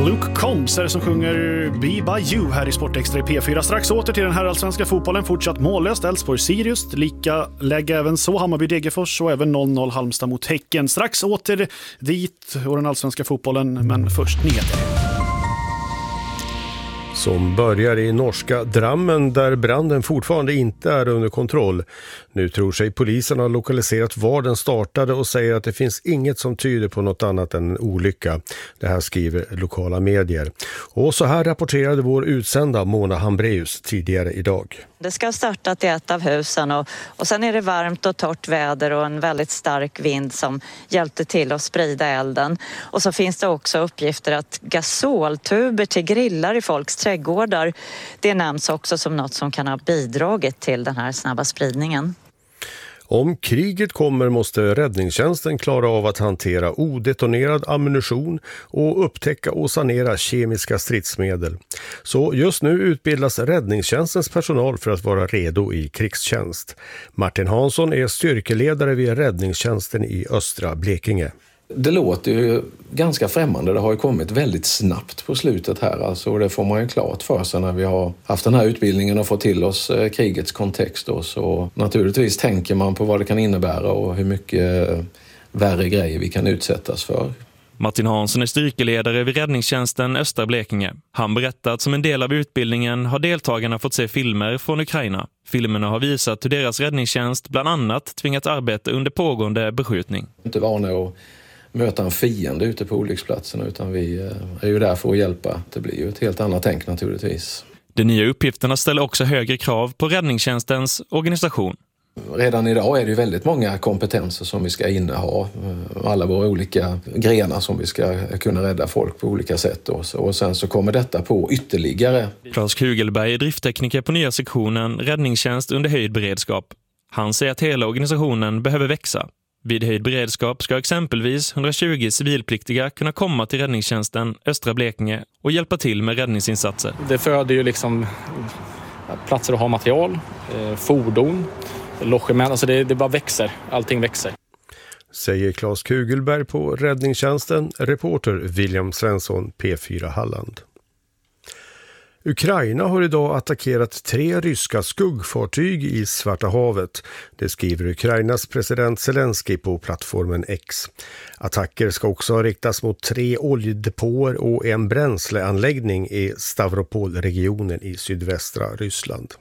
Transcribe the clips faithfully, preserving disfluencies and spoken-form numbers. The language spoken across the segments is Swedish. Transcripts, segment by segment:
Luke Combs är det som sjunger Be By You här i Sportextra i P fyra. Strax åter till den här allsvenska fotbollen. Fortsatt mållöst. Elfsborg-Sirius, lika läge även så. Hammarby-Degerfors och även noll noll Halmstad mot Häcken. Strax åter dit och den allsvenska fotbollen, men först nyheter. Som börjar i norska Drammen där branden fortfarande inte är under kontroll. Nu tror sig polisen ha lokaliserat var den startade och säger att det finns inget som tyder på något annat än en olycka. Det här skriver lokala medier. Och så här rapporterade vår utsända Mona Hambreus tidigare idag. Det ska ha startat i ett av husen och, och sen är det varmt och torrt väder och en väldigt stark vind som hjälpte till att sprida elden. Och så finns det också uppgifter att gasoltuber till grillar i folks trädgårdar, det nämns också som något som kan ha bidragit till den här snabba spridningen. Om kriget kommer måste räddningstjänsten klara av att hantera odetonerad ammunition och upptäcka och sanera kemiska stridsmedel. Så just nu utbildas räddningstjänstens personal för att vara redo i krigstjänst. Martin Hansson är styrkeledare vid räddningstjänsten i östra Blekinge. Det låter ju ganska främmande. Det har ju kommit väldigt snabbt på slutet här. Alltså, och det får man ju klart för sig när vi har haft den här utbildningen och fått till oss eh, krigets kontext. Då. Så naturligtvis tänker man på vad det kan innebära och hur mycket eh, värre grejer vi kan utsättas för. Martin Hansson är styrkeledare vid räddningstjänsten Östra Blekinge. Han berättar att som en del av utbildningen har deltagarna fått se filmer från Ukraina. Filmerna har visat hur deras räddningstjänst bland annat tvingat arbeta under pågående beskjutning. Inte vana att möta en fiende ute på olycksplatsen, utan vi är ju där för att hjälpa. Det blir ju ett helt annat tänk naturligtvis. De nya uppgifterna ställer också högre krav på räddningstjänstens organisation. Redan idag är det ju väldigt många kompetenser som vi ska inneha. Alla våra olika grenar som vi ska kunna rädda folk på olika sätt. Och sen så kommer detta på ytterligare. Claes Kugelberg är drifttekniker på nya sektionen Räddningstjänst under höjd beredskap. Han säger att hela organisationen behöver växa. Vid höjd beredskap ska exempelvis hundratjugo civilpliktiga kunna komma till räddningstjänsten Östra Blekinge och hjälpa till med räddningsinsatser. Det föder ju liksom platser att ha material, fordon, logement, alltså det, det bara växer, allting växer. Säger Claes Kugelberg på räddningstjänsten, reporter William Svensson, P fyra Halland. Ukraina har idag attackerat tre ryska skuggfartyg i Svarta havet. Det skriver Ukrainas president Zelensky på plattformen X. Attacker ska också ha riktats mot tre oljedepåer och en bränsleanläggning i Stavropol-regionen i sydvästra Ryssland.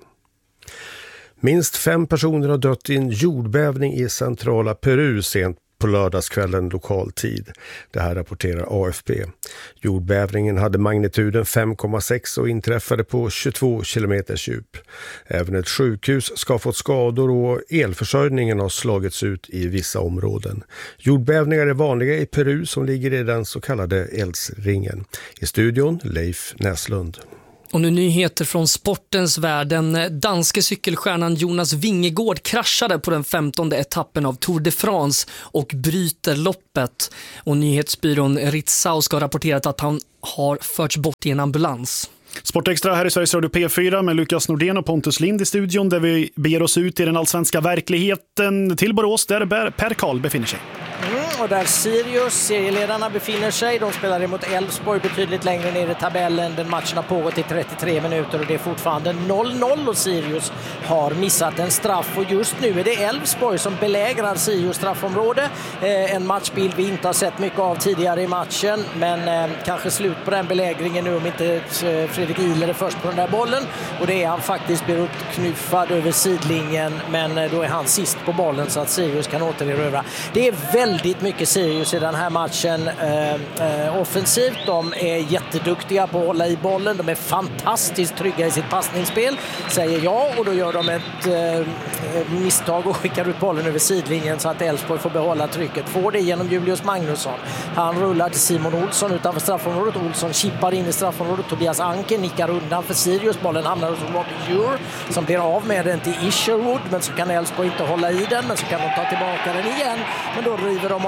Minst fem personer har dött i en jordbävning i centrala Peru sent på lördagskvällen lokal tid. Det här rapporterar A F P. Jordbävningen hade magnituden fem komma sex och inträffade på tjugotvå kilometers djup. Även ett sjukhus ska ha fått skador och elförsörjningen har slagits ut i vissa områden. Jordbävningar är vanliga i Peru som ligger i den så kallade eldsringen. I studion Leif Näslund. Och nu nyheter från sportens värld. Den danske cykelstjärnan Jonas Vingegaard kraschade på den femtonde etappen av Tour de France och bryter loppet. Och nyhetsbyrån Ritzau ska ha rapporterat att han har förts bort i en ambulans. Sportextra här i Sveriges Radio P fyra med Lukas Nordén och Pontus Lind i studion där vi beger oss ut i den allsvenska verkligheten till Borås där Per Karl befinner sig. Mm, och där Sirius, serieledarna, befinner sig. De spelar emot Elfsborg betydligt längre ner i tabellen. Den matchen har pågått i trettiotre minuter och det är fortfarande noll noll och Sirius har missat en straff. Och just nu är det Elfsborg som belägrar Sirius straffområde. Eh, en matchbild vi inte har sett mycket av tidigare i matchen. Men eh, kanske slut på den belägringen nu om inte eh, Fredrik Ihler är först på den där bollen. Och det är han faktiskt, blir uppknuffad över sidlinjen. Men eh, då är han sist på bollen så att Sirius kan återerövra. Det är väldigt mycket Sirius i den här matchen eh, eh, offensivt. De är jätteduktiga på att hålla i bollen. De är fantastiskt trygga i sitt passningsspel, säger jag. Och då gör de ett eh, misstag och skickar ut bollen över sidlinjen så att Elfsborg får behålla trycket. Får det genom Julius Magnusson. Han rullar till Simon Olsson utanför straffområdet. Olsson chippar in i straffområdet. Tobias Anke nickar undan för Sirius. Bollen hamnar hos Robert Djur som blir av med den till Isherwood. Men så kan Elfsborg inte hålla i den. Men så kan de ta tillbaka den igen. Men då river de om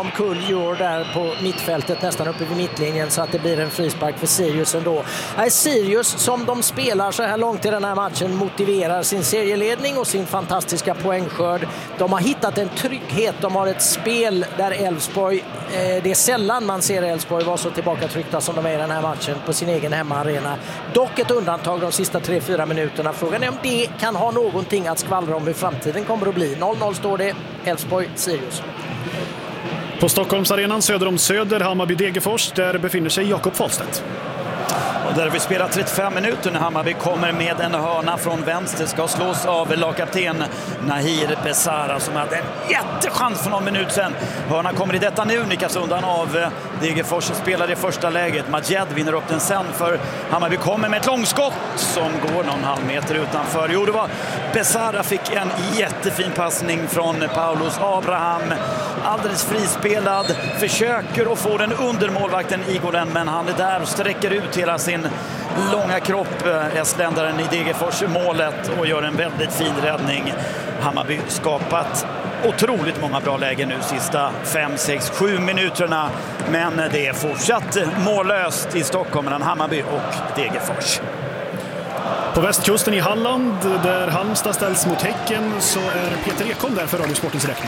omkull Djur där på mittfältet nästan uppe vid mittlinjen så att det blir en frispark för Sirius ändå. Nej, Sirius som de spelar så här långt i den här matchen motiverar sin serieledning och sin fantastiska poängskörd. De har hittat en trygghet, de har ett spel där Elfsborg, eh, det är sällan man ser Elfsborg vara så tillbakatryckta som de är i den här matchen på sin egen hemmaarena. Dock ett undantag de sista tre fyra minuterna. Frågan är om det kan ha någonting att skvallra om hur framtiden kommer att bli. noll noll står det, Elfsborg-Sirius. På Stockholmsarenan söder om Söder, Hammarby-Degerfors, där befinner sig Jakob Fahlstedt. Och där vi spelar trettiofem minuter när Hammarby kommer med en hörna från vänster. Ska slås av lagkapten Nahir Besara som hade en jättechans för någon minut sedan. Hörna kommer i detta nu, nickas undan av Degerfors spelar i första läget. Majed vinner upp den sen för Hammarby kommer med ett långskott som går någon halv meter utanför. Jo, det var Besara fick en jättefin passning från Paulus Abraham. Alldeles frispelad, försöker att få den under målvakten Igoren, men han är där och sträcker ut hela sin långa kropp, estländaren i Degerfors målet, och gör en väldigt fin räddning. Hammarby skapat otroligt många bra lägen nu sista fem, sex, sju minuterna, men det är fortsatt mållöst i Stockholm mellan Hammarby och Degerfors. På västkusten i Halland, där Halmstad ställs mot Häcken, så är Peter Ekholm där för Radiosportens räkning.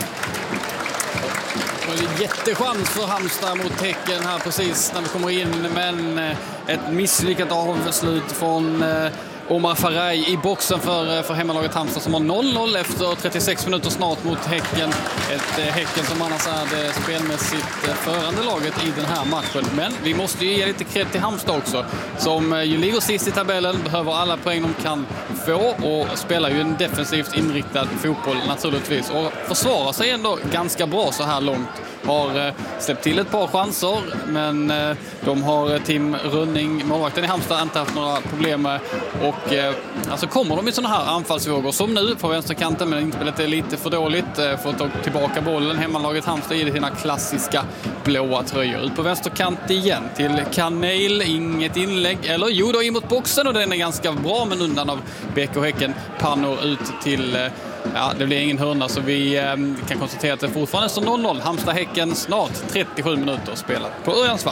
Jättechans för Halmstad mot Häcken här precis när vi kommer in, men ett misslyckat avslut från Omar Faraj i boxen för, för hemmalaget Halmstad som har noll noll efter trettiosex minuter snart mot Häcken. Ett Häcken som annars är det spelmässigt förande laget i den här matchen. Men vi måste ju ge lite cred till Halmstad också, som ju ligger sist i tabellen, behöver alla poäng de kan få och spelar ju en defensivt inriktad fotboll naturligtvis. Och försvarar sig ändå ganska bra så här långt. Har släppt till ett par chanser, men de har Tim Rönning, målvakten i Halmstad, inte haft några problem med. Och alltså kommer de i sådana här anfallsvågor som nu på vänsterkanten, men inspelet är lite för dåligt. Får ta tillbaka bollen, hemmalaget Halmstad i sina klassiska blåa tröjor. Ut på vänsterkant igen till Kanel, inget inlägg, eller jo då in mot boxen, och den är ganska bra, men undan av B K Häcken. Pannor ut till... Ja, det blir ingen hörna, så vi eh, kan konstatera att det fortfarande står noll noll. Halmstad-Häcken snart trettiosju minuter spelat på Örjansvall.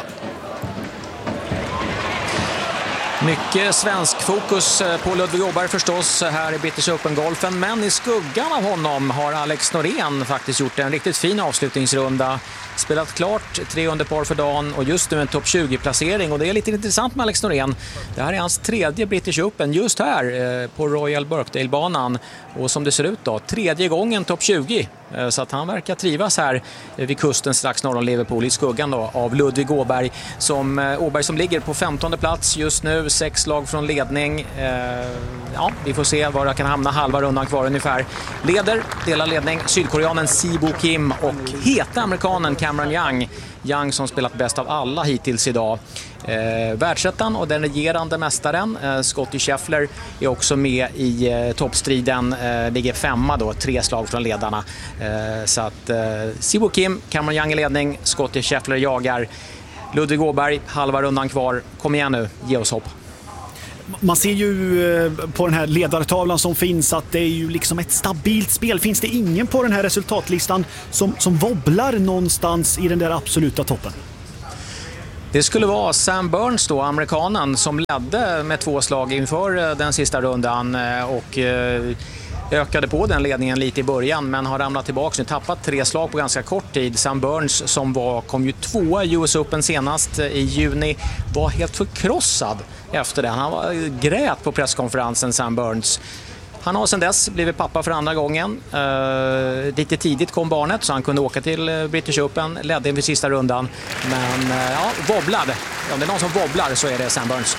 Mycket svensk fokus på Ludvig Åberg förstås här i British Open-golfen, men i skuggan av honom har Alex Norén faktiskt gjort en riktigt fin avslutningsrunda. Spelat klart tre under par för dagen och just nu en topp tjugo-placering, och det är lite intressant med Alex Norén. Det här är hans tredje British Open just här eh, på Royal Birkdale-banan, och som det ser ut då, tredje gången topp tjugo. Eh, så att han verkar trivas här eh, vid kusten strax norr om Liverpool i skuggan då av Ludvig Åberg som, eh, Åberg som ligger på femtonde plats just nu, sex slag från ledning. Eh, ja, vi får se var jag kan hamna, halva rundan kvar ungefär. Leder, delar ledning, sydkoreanen Sibo Kim och heta amerikanen Cameron Young. Young som spelat bäst av alla hittills idag. Eh, världsettan och den regerande mästaren eh, Scottie Scheffler är också med i eh, toppstriden, eh, ligger femma då, tre slag från ledarna. Eh, så att eh, Sibo Kim, Cameron Young i ledning, Scottie Scheffler jagar. Ludvig Åberg, halva rundan kvar. Kom igen nu, ge oss hopp. Man ser ju på den här ledartavlan som finns att det är ju liksom ett stabilt spel. Finns det ingen på den här resultatlistan som, som wobblar någonstans i den där absoluta toppen? Det skulle vara Sam Burns då, amerikanen, som ledde med två slag inför den sista rundan och ökade på den ledningen lite i början, men har ramlat tillbaka nu, tappat tre slag på ganska kort tid. Sam Burns som var, kom ju tvåa i U S Open senast i juni, var helt förkrossad efter det. Han var grät på presskonferensen, Sam Burns. Han har sedan dess blivit pappa för andra gången. Uh, lite tidigt kom barnet så han kunde åka till British Open, ledde inför sista rundan. Men uh, ja, wobblad. Om det är någon som wobblar så är det Sam Burns.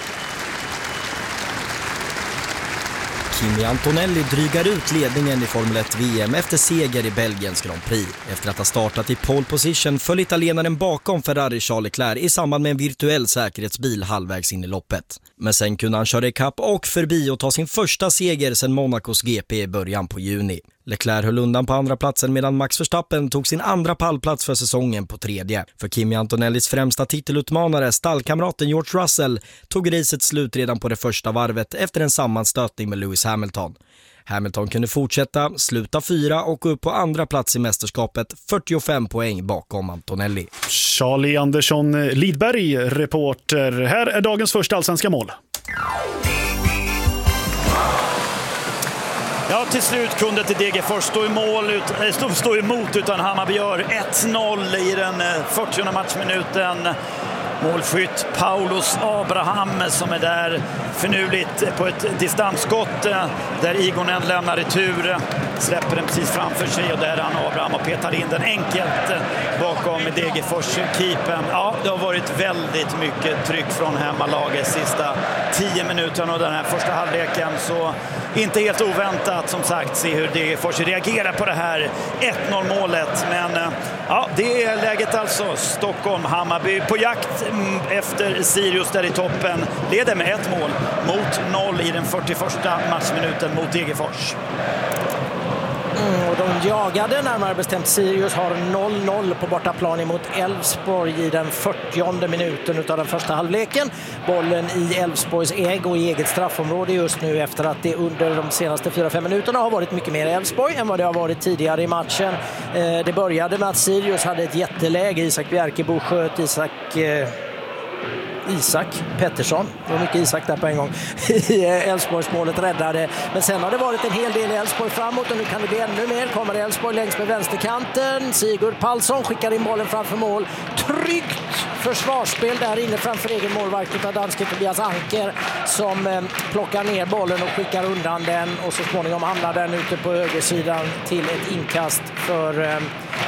Kimi Antonelli drygar ut ledningen i Formel ett V M efter seger i Belgiens Grand Prix. Efter att ha startat i pole position föll italienaren bakom Ferrari Charles Leclerc i samband med en virtuell säkerhetsbil halvvägs in i loppet. Men sen kunde han köra ikapp och förbi och ta sin första seger sedan Monacos G P i början på juni. Leclerc höll undan på andra platsen medan Max Verstappen tog sin andra pallplats för säsongen på tredje. För Kimi Antonellis främsta titelutmanare, stallkamraten George Russell, tog racet slut redan på det första varvet efter en sammanstötning med Lewis Hamilton. Hamilton kunde fortsätta, sluta fyra och gå upp på andra plats i mästerskapet, fyrtiofem poäng bakom Antonelli. Charlie Andersson Lidberg, reporter. Här är dagens första allsvenska mål. Ja, till slut kunde till Degerfors stå i mål ut, stå, stå emot utan Hammarby gör ett noll i den fyrtionde matchminuten. Målskytt Paulus Abraham som är där förnuligt på ett distansskott där Igonen lämnar retur, släpper den precis framför sig och där han Abraham och petar in den enkelt bakom Degerfors-keepern. Ja, det har varit väldigt mycket tryck från hemmalaget sista tio minuterna och den här första halvleken, så inte helt oväntat som sagt se hur Degerfors reagerar på det här ett noll målet, men ja, det är läget alltså. Stockholm, Hammarby på jakt efter Sirius där i toppen, leder med ett mål mot noll i den fyrtioförsta matchminuten mot Degerfors. Mm, och de jagade närmare bestämt. Sirius har noll noll på bortaplan emot Elfsborg i den fyrtionde minuten av den första halvleken. Bollen i Elfsborgs äg och i eget straffområde just nu efter att det under de senaste fyra fem minuterna har varit mycket mer Elfsborg än vad det har varit tidigare i matchen. Eh, det började med att Sirius hade ett jätteläge. Isak Bjerkebo sköt Isak... Eh, Isak Pettersson, det var mycket Isak där på en gång i Elfsborgsmålet räddade, men sen har det varit en hel del Elfsborg framåt och nu kan det bli ännu mer. Kommer Elfsborg längs med vänsterkanten, Sigurd Palsson skickar in bollen framför mål, tryggt försvarsspel där inne framför egen målvakt av danske Tobias Anker som eh, plockar ner bollen och skickar undan den och så småningom hamnar den ute på högersidan till ett inkast för eh,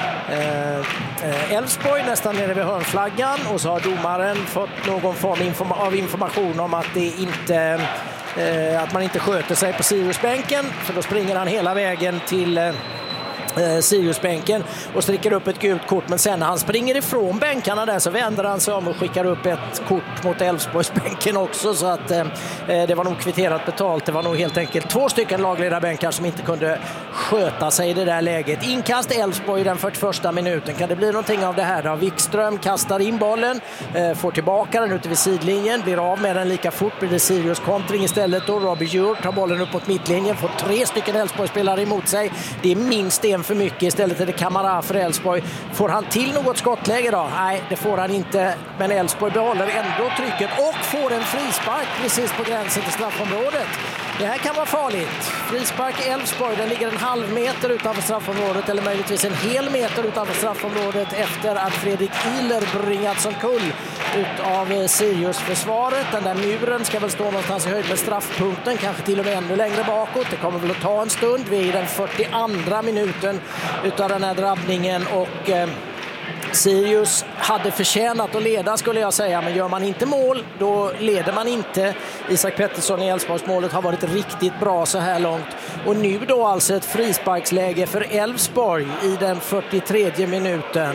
Elfsborg nästan nere vid hörnflaggan, och så har domaren fått någon form informa- av information om att det inte eh, att man inte sköter sig på Siriusbänken, för då springer han hela vägen till eh, Siriusbänken och sträcker upp ett gult kort, men sen när han springer ifrån bänkarna där så vänder han sig om och skickar upp ett kort mot Elfsborgsbänken också, så att eh, det var nog kvitterat betalt. Det var nog helt enkelt två stycken lagledarbänkar som inte kunde sköta sig i det där läget. Inkast Elfsborg i den fyrtioförsta minuten. Kan det bli någonting av det här då? Wikström kastar in bollen, eh, får tillbaka den ute vid sidlinjen, blir av med den lika fort, blir det Sirius kontring istället då. Robbie Djur tar bollen upp mot mittlinjen, får tre stycken Elfsborg-spelare emot sig. Det är minst en för mycket, istället är det Kamara för Elfsborg. Får han till något skottläge då? Nej, det får han inte, men Elfsborg behåller ändå trycket och får en frispark precis på gränsen till straffområdet. Det här kan vara farligt. Frispark Elfsborg, den ligger en halv meter utanför straffområdet eller möjligtvis en hel meter utanför straffområdet efter att Fredrik Ihler bringats omkull utav Sirius-försvaret. Den där muren ska väl stå någonstans i höjd med straffpunkten, kanske till och med ännu längre bakåt. Det kommer väl att ta en stund. Vi är i den fyrtioandra minuten utav den här drabbningen och eh, Sirius hade förtjänat att leda skulle jag säga, men gör man inte mål då leder man inte. Isak Pettersson i Elfsborgsmålet har varit riktigt bra så här långt, och nu då alltså ett frisparksläge för Elfsborg i den fyrtiotredje minuten.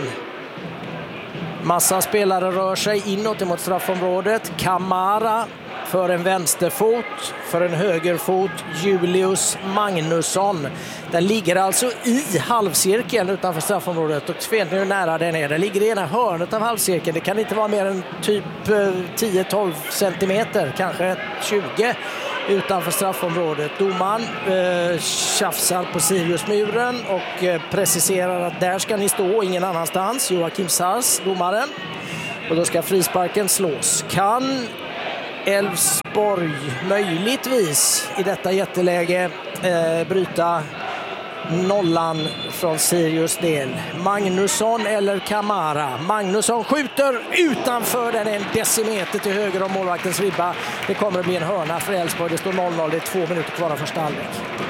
Massa spelare rör sig inåt emot straffområdet. Kamara för en vänsterfot, för en högerfot Julius Magnusson. Den ligger alltså i halvcirkeln utanför straffområdet och vet ni hur nära den är. Den ligger i ena hörnet av halvcirkeln. Det kan inte vara mer än typ tio tolv centimeter, kanske tjugo utanför straffområdet. Domaren eh, tjafsar på Siriusmuren och eh, preciserar att där ska ni stå, ingen annanstans. Joakim Sars, domaren. Och då ska frisparken slås. Kan Elfsborg möjligtvis i detta jätteläge eh, bryta nollan från Sirius del? Magnusson eller Kamara? Magnusson skjuter utanför, den en decimeter till höger om målvaktens ribba. Det kommer att bli en hörna för Elfsborg. Det står noll noll, det är två minuter kvar av första halvlek.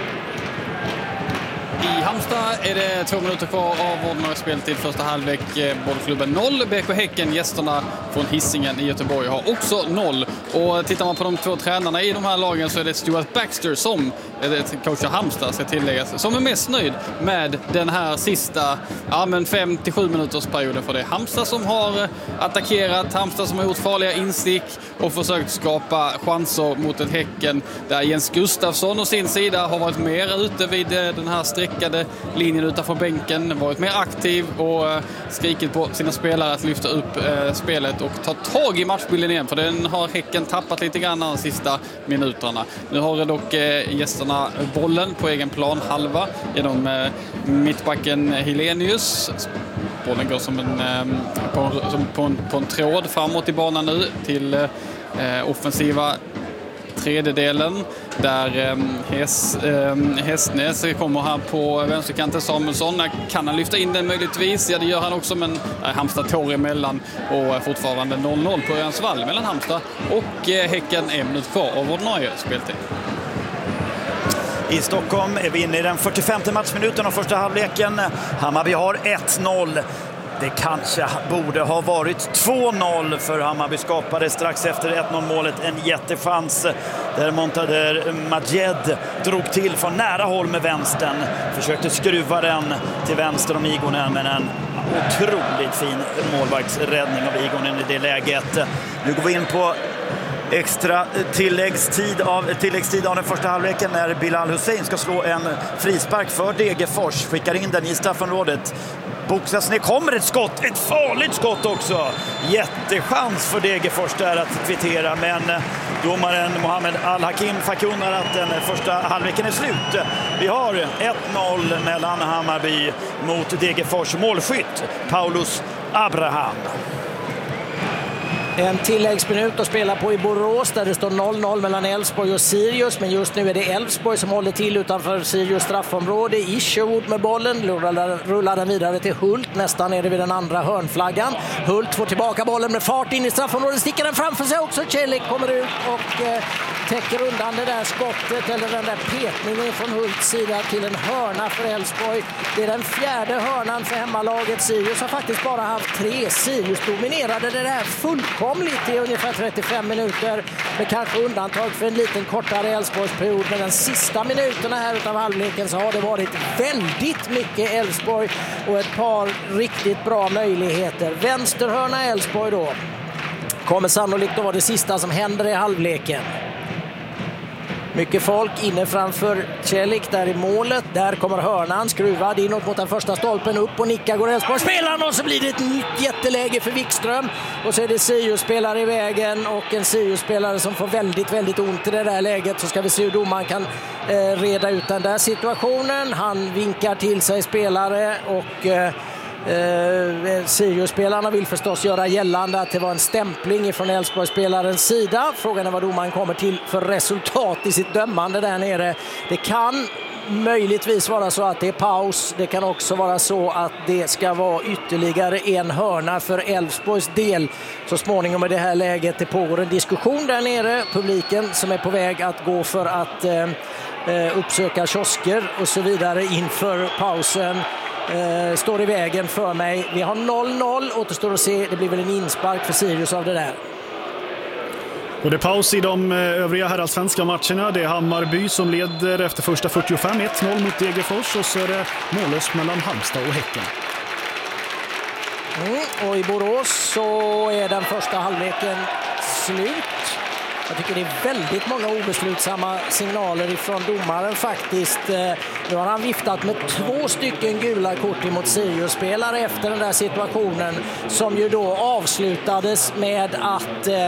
I Halmstad är det två minuter kvar av ordinarie speltid första halvlek. Bollklubben noll. B K Häcken, gästerna från Hisingen i Göteborg, har också noll. Och tittar man på de två tränarna i de här lagen så är det Stuart Baxter som coachar Halmstad, ska tilläggas, som är mest nöjd med den här sista ja, men fem till sju minuters perioden. För det är Halmstad som har attackerat, Halmstad som har gjort farliga instick och försökt skapa chanser mot ett Häcken där Jens Gustafsson och sin sida har varit mer ute vid den här streck backade linjen utanför bänken, varit mer aktiv och eh, skrikit på sina spelare att lyfta upp eh, spelet och ta tag i matchbilden igen, för den har Häcken tappat lite grann de sista minuterna. Nu har dock eh, gästerna bollen på egen plan halva genom eh, mittbacken Helenius. Bollen går som en, eh, på, som på, en, på en tråd framåt i banan nu till eh, offensiva tredjedelen där eh, Häs, eh, Hästnäs kommer här på vänsterkanten. Samuelsson, kan han lyfta in den möjligtvis? Ja, det gör han också, men eh, Halmstad tår emellan och fortfarande noll noll på Örjansvall mellan Halmstad och eh, Häcken, en minut kvar av ordinarie speltid. I Stockholm är vi inne i den fyrtiofemte matchminuten av första halvleken. Hammarby har ett noll. Det kanske borde ha varit två noll för Hammarby skapade strax efter ett noll-målet en jättechans där Montader Majed drog till från nära håll med vänstern. Försökte skruva den till vänster om Igonen, men en otroligt fin målvaktsräddning av Igonen i det läget. Nu går vi in på extra tilläggstid av, tilläggstid av den första halvleken när Bilal Hussein ska slå en frispark för Degerfors. Skickar in den i straffområdet. Boxas ner, kommer ett skott, ett farligt skott också. Jättechans för Degerfors där att kvittera, men domaren Mohammed Al-Hakim förkunnar att den första halvleken är slut. Vi har ett noll mellan Hammarby mot Degerfors. Målskytt Paulus Abraham. En tilläggsminut att spela på i Borås där det står noll noll mellan Elfsborg och Sirius, men just nu är det Elfsborg som håller till utanför Sirius straffområde. Isherwood med bollen, rullar den vidare till Hult, nästan är det vid den andra hörnflaggan. Hult får tillbaka bollen med fart in i straffområdet, sticker den framför sig också. Celik kommer ut och eh, täcker undan det där skottet, eller den där petningen från Hults sida till en hörna för Elfsborg. Det är den fjärde hörnan för hemmalaget. Sirius har faktiskt bara haft tre. Sirius dominerade det där fullkomligt i ungefär trettiofem minuter, med kanske undantag för en liten kortare Elfsborgsperiod. Men den sista minuterna här utav halvleken så har det varit väldigt mycket Elfsborg och ett par riktigt bra möjligheter. Vänsterhörna Elfsborg då kommer sannolikt att vara det sista som händer i halvleken. Mycket folk inne framför Celik där i målet. Där kommer hörnan skruvad inåt mot den första stolpen, upp och nickar går Elfsborg. Spelar och så blir det ett nytt jätteläge för Wikström. Och så är det Sirius-spelare i vägen och en Sirius-spelare som får väldigt, väldigt ont i det där läget. Så ska vi se hur domaren kan eh, reda ut den där situationen. Han vinkar till sig spelare och... Eh, Eh, Sirius-spelarna vill förstås göra gällande att det var en stämpling ifrån Elfsborg-spelarens sida. Frågan är vad domaren kommer till för resultat i sitt dömande där nere. Det kan möjligtvis vara så att det är paus. Det kan också vara så att det ska vara ytterligare en hörna för Elfsborgs del. Så småningom i det här läget det pågår en diskussion där nere. Publiken som är på väg att gå för att eh, uppsöka kiosker och så vidare inför pausen. Uh, står i vägen för mig. Vi har noll noll, återstår att se. Det blir väl en inspark för Sirius av det där. Och det är paus i de övriga herrallsvenska matcherna. Det är Hammarby som leder efter första fyrtiofem, ett noll mot Degerfors, och så är det mållöst mellan Halmstad och Häcken. Mm, och i Borås så är den första halvleken slut. Jag tycker det är väldigt många obeslutsamma signaler ifrån domaren faktiskt. Nu har han viftat med två stycken gula kort emot Sirius-spelare efter den där situationen som ju då avslutades med att eh,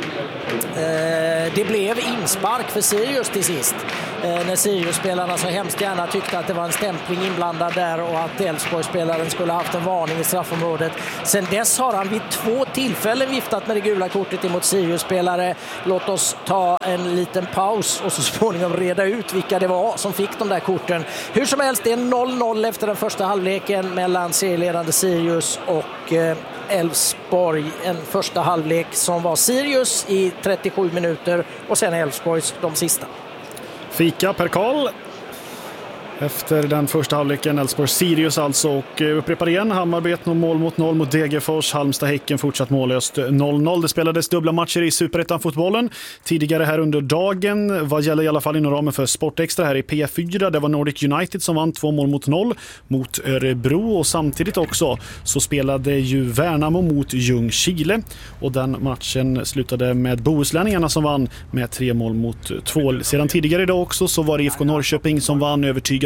det blev inspark för Sirius till sist. Eh, när Sirius-spelarna så hemskt gärna tyckte att det var en stämpling inblandad där och att Elfsborg-spelaren skulle ha haft en varning i straffområdet. Sen dess har han vid två tillfällen viftat med det gula kortet emot Sirius-spelare. Låt oss ta en liten paus och så småningom reda ut vilka det var som fick de där korten. Hur som helst, det är noll noll efter den första halvleken mellan serieledande Sirius och eh, Elfsborg. En första halvlek som var Sirius i trettiosju minuter och sen Elfsborgs de sista. Fika per Karl. Efter den första halvleken Elfsborg-Sirius alltså, och upprepar igen Hammarby ett mål mot noll mot Degerfors. Halmstad-Häcken fortsatt mållöst noll noll. Det spelades dubbla matcher i Superettan-fotbollen tidigare här under dagen. Vad gäller i alla fall inom ramen för Sportextra här i P fyra. Det var Nordic United som vann två mål mot noll mot Örebro, och samtidigt också så spelade ju Värnamo mot Ljungskile, och den matchen slutade med Bohuslänningarna som vann med tre mål mot två. Sedan tidigare idag också så var det I F K Norrköping som vann övertygande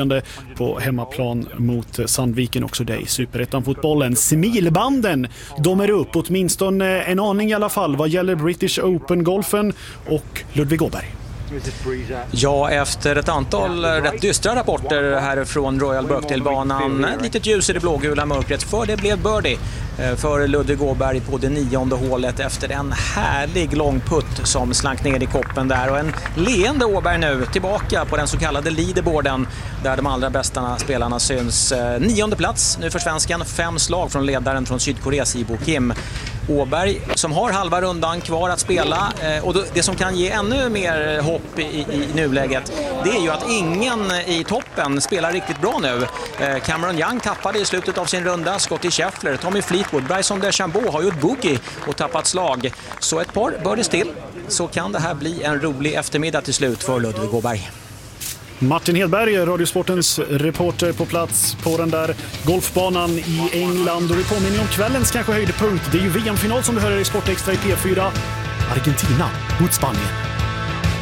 följande på hemmaplan mot Sandviken, också det i Superettan-fotbollen. Smilbanden, de är upp åtminstone en aning i alla fall vad gäller British Open-golfen och Ludvig Åberg. Ja, efter ett antal rätt dystra rapporter här från Royal Birkdale-banan, ett litet ljus i det blågula mörkret, för det blev birdie för Ludvig Åberg på det nionde hålet efter en härlig lång putt som slank ner i koppen där, och en leende Åberg nu tillbaka på den så kallade leaderboarden där de allra bästa spelarna syns. Nionde plats nu för svensken, fem slag från ledaren från Sydkorea, Sibo Kim. Åberg som har halva rundan kvar att spela, och det som kan ge ännu mer hopp i, i nuläget, det är ju att ingen i toppen spelar riktigt bra nu. Cameron Young tappade i slutet av sin runda, Scottie Scheffler, Tommy Fleetwood, Bryson DeChambeau har ju ett bogey och tappat slag. Så ett par birdies till, så kan det här bli en rolig eftermiddag till slut för Ludvig Åberg. Martin Hedberg, Radiosportens reporter på plats på den där golfbanan i England. Och vi påminner om kvällens kanske höjdpunkt. Det är ju V M-final som du hör i Sport Extra i P fyra. Argentina mot Spanien.